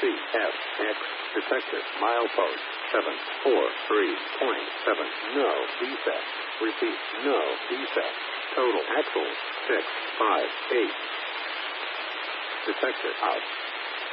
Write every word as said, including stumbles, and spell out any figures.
F X. Detected. Milepost seven four three point seven. No defect. Repeat. No defect. Total axles six five eight. Detected. Out.